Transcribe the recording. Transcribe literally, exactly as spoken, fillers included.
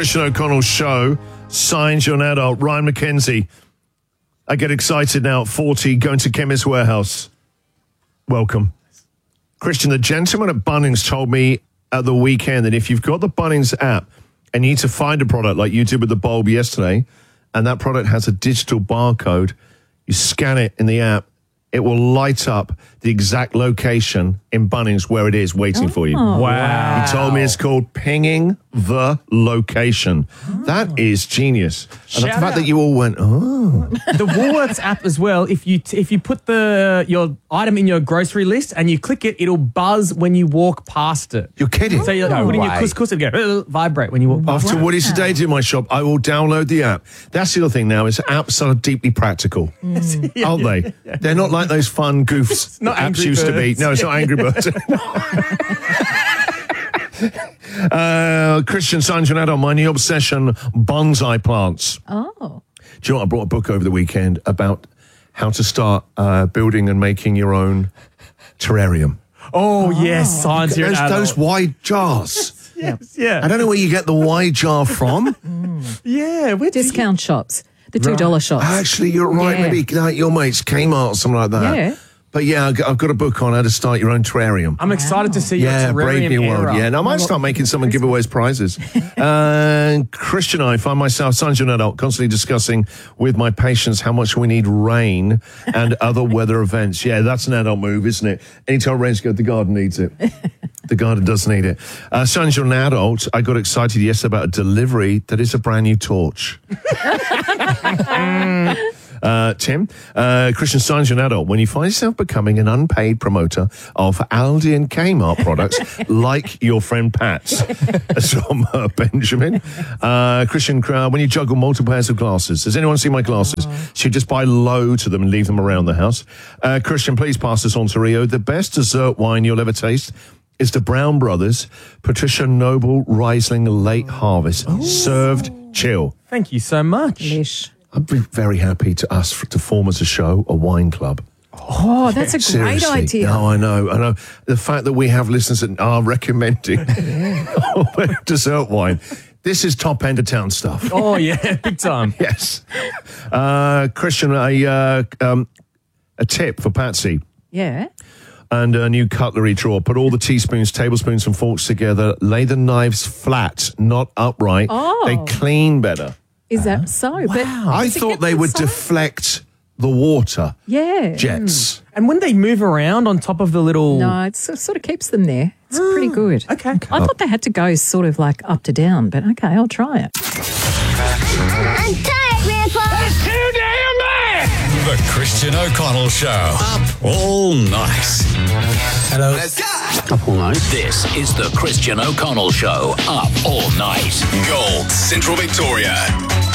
Christian O'Connell Show. Signs you're an adult. Ryan McKenzie. I get excited now at forty, going to Chemist Warehouse. Welcome. Christian, the gentleman at Bunnings told me at the weekend that if you've got the Bunnings app and you need to find a product like you did with the bulb yesterday, and that product has a digital barcode, you scan it in the app, it will light up the exact location in Bunnings where it is waiting oh. for you. Wow. He told me it's called pinging the location. Oh. That is genius. And the fact out. that you all went, oh. The Woolworths app as well, if you t- if you put the your item in your grocery list and you click it, it'll buzz when you walk past it. You're kidding? So you're no putting your couscous, it'll go, vibrate when you walk past it. After what is today to my shop, I will download the app. That's the other thing now, is apps are deeply practical, mm. yeah, aren't they? Yeah. They're not like those fun goofs not apps used birds. to be. No, it's not Angry Birds. uh, Christian Sanjonat on my new obsession, bonsai plants. Oh. Do you know what? I brought a book over the weekend about how to start uh, building and making your own terrarium. Oh, oh. yes, science. Those, those wide jars. Yes, yeah. I don't know where you get the wide jar from. mm. Yeah. Where Discount you... shops. The two dollar right. shops. Actually, you're right. Yeah. Maybe like your mates, Kmart or something like that. Yeah. But yeah, I've got a book on how to start your own terrarium. I'm excited wow. to see yeah, your terrarium Brave New era. World. Yeah, and I might start making some and give away as prizes. uh, Christian and I find myself, such an adult, constantly discussing with my patients how much we need rain and other weather events. Yeah, that's an adult move, isn't it? Anytime it rains, go, the garden needs it. The garden does need it. Uh, Son's you're an adult. I got excited yesterday about a delivery that is a brand new torch. Uh, Tim, uh, Christian Science, you're an adult. When you find yourself becoming an unpaid promoter of Aldi and Kmart products, like your friend Pat's, from uh, Benjamin. Uh, Christian, uh, when you juggle multiple pairs of glasses. Has anyone seen my glasses? Oh. So you just buy loads of them and leave them around the house. Uh, Christian, please pass this on to Rio. The best dessert wine you'll ever taste is the Brown Brothers Patricia Noble Riesling Late Harvest. Oh. Served chill. Thank you so much. Lish. I'd be very happy to us for, to form as a show a wine club. Oh, that's a great Seriously. idea. No, I know. I know. The fact that we have listeners that are recommending dessert wine. This is top end of town stuff. Oh, yeah, big time. Yes. Uh, Christian, a, uh, um, a tip for Patsy. Yeah. And a new cutlery drawer. Put all the teaspoons, tablespoons and forks together. Lay the knives flat, not upright. Oh. They clean better. Is that so? Wow. But I thought they would deflect the water yeah. jets. Mm. And when they move around on top of the little... No, it sort of keeps them there. It's oh, pretty good. Okay. okay. I thought they had to go sort of like up to down, but okay, I'll try it. I'm tired, Grandpa. That's too damn bad. The Christian O'Connell Show. Up all night. Hello. Let's go. Up all night. This is the Christian O'Connell Show. Up all night. Gold, Central Victoria.